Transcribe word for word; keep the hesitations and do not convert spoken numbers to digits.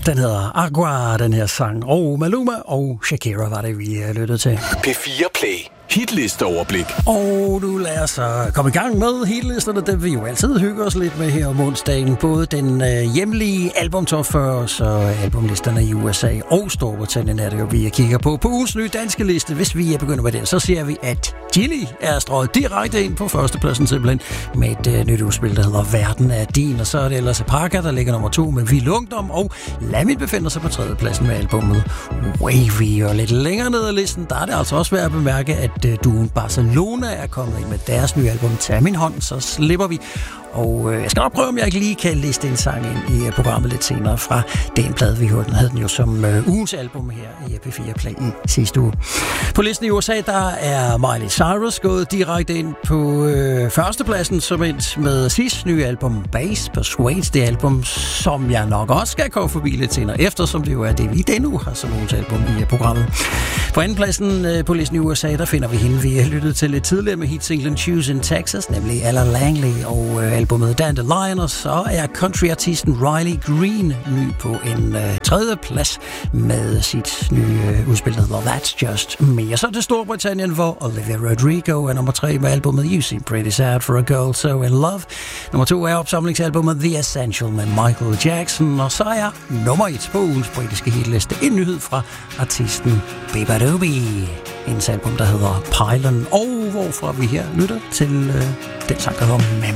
Den hedder Agua, den her sang. Og Maluma og Shakira var det, vi lyttede til. P fire Play. Hitlisteoverblik. Og nu lad os uh, komme i gang med hitlisterne. Det vil jo altid hygge os lidt med her om onsdagen. Både den uh, hjemlige albumtop fyrre, så albumlisterne i U S A og Storbritannien er det jo, vi kigger på. På ugens nye danske liste, hvis vi er begyndt med den, så ser vi, at Gilly er strøget direkte ind på førstepladsen simpelthen med et uh, nyt udspil, der hedder Verden er din. Og så er det ellers Parker, der ligger nummer to med Vild Ungdom, og Lamin befinder sig på tredjepladsen med albumet Wavy. Og lidt længere ned ad listen, der er det altså også værd at bemærke, at duoen Barcelona er kommet ind med deres nye album Tag min hånd, så slipper vi. Og øh, jeg skal nok prøve, om jeg ikke lige kan liste en sang ind i uh, programmet lidt senere fra den plade, vi hørte. Den havde den jo som øh, ugens album her i P fire Play i sidste uge. På listen i U S A, der er Miley Cyrus gået direkte ind på øh, førstepladsen, som ind med sidste nye album Bass Persuades, det album, som jeg nok også skal komme forbi lidt senere, eftersom det jo er det, vi denne uge har som ugens album i uh, programmet. På andenpladsen øh, på listen i U S A, der finder vi hende, vi har lyttet til lidt tidligere med hitsinglen Choose in Texas, nemlig Ella Langley og øh, albumet Dandelion, og så er countryartisten Riley Green ny på en øh, tredje plads med sit nye øh, udspil, der hedder That's Just Me. Så til Storbritannien, hvor Olivia Rodrigo er nummer tre med albumet You Seem Pretty Sad for a Girl So in Love. Nummer to er opsamlingsalbumet The Essential med Michael Jackson, og så er nummer et på ugens britiske hitliste en nyhed fra artisten Bebadoobie. Hendes album, der hedder Pylon, og hvorfra vi her lytter til øh, den sang, der hedder Mem.